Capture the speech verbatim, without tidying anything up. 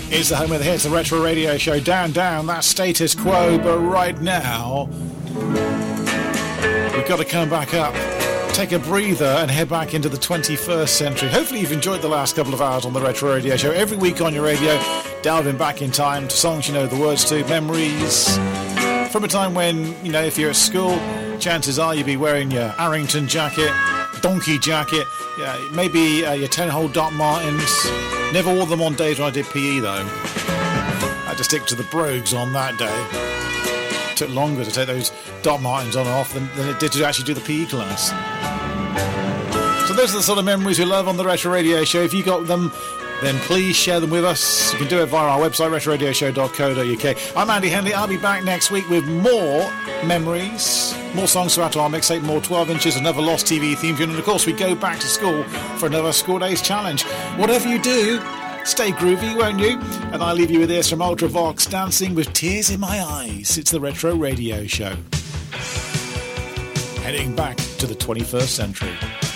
It's the home of the hits, the Retro Radio Show. Down, down, that's status quo. But right now, we've got to come back up, take a breather and head back into the twenty-first century. Hopefully you've enjoyed the last couple of hours on the Retro Radio Show. Every week on your radio, delving back in time to songs you know the words to, memories from a time when, you know, if you're at school, chances are you'll be wearing your Arrington jacket, donkey jacket, yeah, maybe uh, your ten-hole Doc Martens. Never wore them on days when I did P E though. I had to stick to the brogues on that day. It took longer to take those Doc Martens on and off than, than it did to actually do the P E class. So those are the sort of memories we love on the Retro Radio Show. If you got them, then please share them with us. You can do it via our website, retro radio show dot co dot uk. I'm Andy Henley. I'll be back next week with more memories, more songs to add to our mixtape, more twelve inches, another Lost T V theme tune, and of course we go back to school for another School Days Challenge. Whatever you do, stay groovy, won't you? And I leave you with this from Ultravox, Dancing with Tears in My Eyes. It's the Retro Radio Show. Heading back to the twenty-first century.